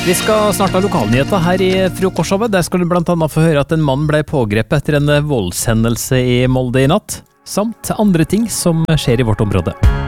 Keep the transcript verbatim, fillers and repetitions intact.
Vi skal snart ha lokalnyheter her i Frokorshovet. Der skal du blant annet få høre at en mann ble pågrepet etter en voldshendelse i Molde i natt, samt andre ting som skjer i vårt område.